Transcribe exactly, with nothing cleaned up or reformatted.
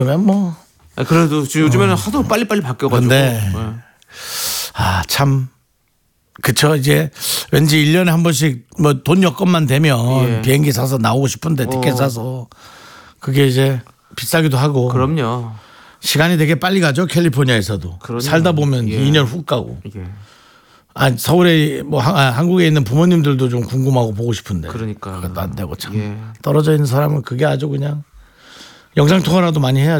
그러면 뭐. 아, 그래도 요즘에는 어. 하도 빨리빨리 바뀌어가지고. 근데 네. 아, 참. 그쵸. 이제 왠지 일 년에 한 번씩 뭐 돈 여건만 되면 예. 비행기 사서 나오고 싶은데 티켓 어. 사서 그게 이제 비싸기도 하고. 그럼요. 시간이 되게 빨리 가죠. 캘리포니아에서도. 그럼요. 살다 보면 예. 이 년 훅 가고. 예. 아, 서울에 뭐 하, 한국에 있는 부모님들도 좀 궁금하고 보고 싶은데. 그러니까. 그것도 안 되고 참. 예. 떨어져 있는 사람은 그게 아주 그냥 영상통화라도 많이 해야죠.